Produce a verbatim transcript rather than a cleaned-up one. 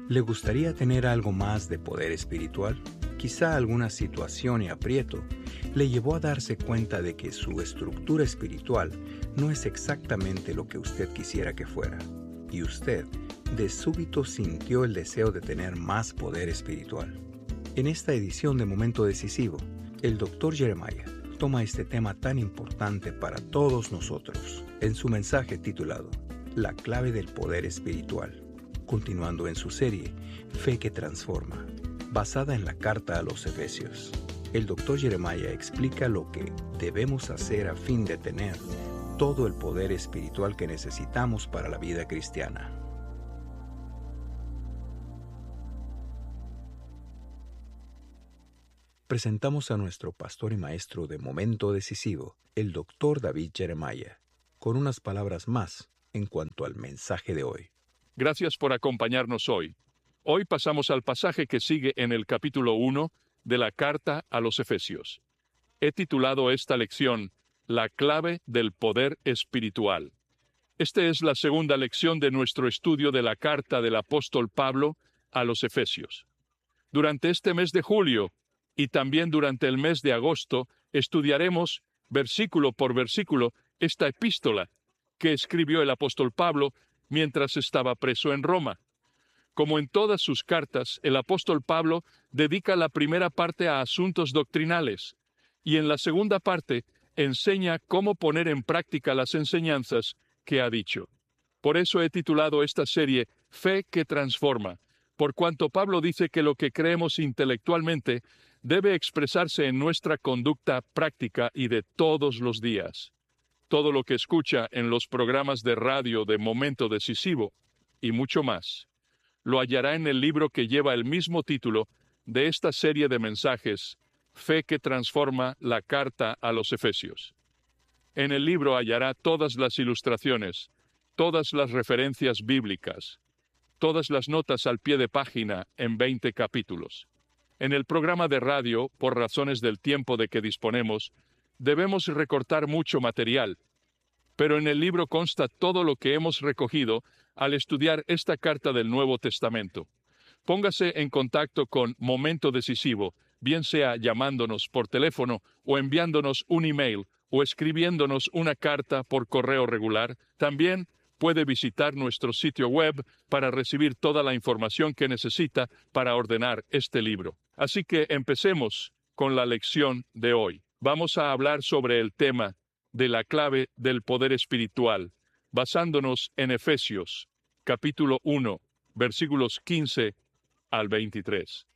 ¿Le gustaría tener algo más de poder espiritual? Quizá alguna situación y aprieto le llevó a darse cuenta de que su estructura espiritual no es exactamente lo que usted quisiera que fuera, y usted de súbito sintió el deseo de tener más poder espiritual. En esta edición de Momento Decisivo, el doctor Jeremiah toma este tema tan importante para todos nosotros en su mensaje titulado La clave del poder espiritual, continuando en su serie Fe que transforma, basada en la carta a los Efesios. El doctor Jeremiah explica lo que debemos hacer a fin de tener todo el poder espiritual que necesitamos para la vida cristiana. Presentamos a nuestro pastor y maestro de Momento Decisivo, el doctor David Jeremiah, con unas palabras más en cuanto al mensaje de hoy. Gracias por acompañarnos hoy. Hoy pasamos al pasaje que sigue en el capítulo uno de la carta a los Efesios. He titulado esta lección La clave del poder espiritual. Esta es la segunda lección de nuestro estudio de la carta del apóstol Pablo a los Efesios. Durante este mes de julio y también durante el mes de agosto estudiaremos versículo por versículo esta epístola que escribió el apóstol Pablo mientras estaba preso en Roma. Como en todas sus cartas, el apóstol Pablo dedica la primera parte a asuntos doctrinales y en la segunda parte enseña cómo poner en práctica las enseñanzas que ha dicho. Por eso he titulado esta serie Fe que transforma, por cuanto Pablo dice que lo que creemos intelectualmente debe expresarse en nuestra conducta práctica y de todos los días. Todo lo que escucha en los programas de radio de Momento Decisivo y mucho más, lo hallará en el libro que lleva el mismo título de esta serie de mensajes, Fe que transforma, la carta a los Efesios. En el libro hallará todas las ilustraciones, todas las referencias bíblicas, todas las notas al pie de página en veinte capítulos. En el programa de radio, por razones del tiempo de que disponemos, debemos recortar mucho material, pero en el libro consta todo lo que hemos recogido al estudiar esta carta del Nuevo Testamento. Póngase en contacto con Momento Decisivo, bien sea llamándonos por teléfono o enviándonos un email o escribiéndonos una carta por correo regular. También puede visitar nuestro sitio web para recibir toda la información que necesita para ordenar este libro. Así que empecemos con la lección de hoy. Vamos a hablar sobre el tema de la clave del poder espiritual, basándonos en Efesios, capítulo uno, versículos quince al veintitrés.